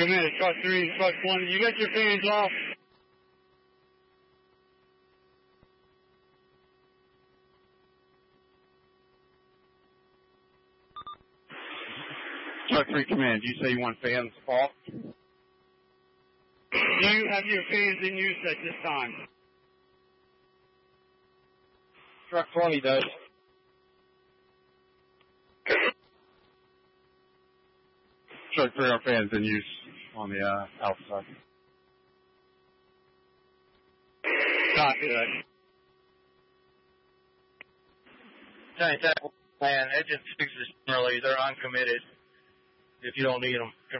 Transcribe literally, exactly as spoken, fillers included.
Commander, truck three, truck one, you got your fans off? Truck three Command, you say you want fans off? Do you have your fans in use at this time? Truck twenty does. Truck three, our fans in use on the uh, outside. Copy that. Giant tackle plan, engine six is generally, they're uncommitted if you don't need them.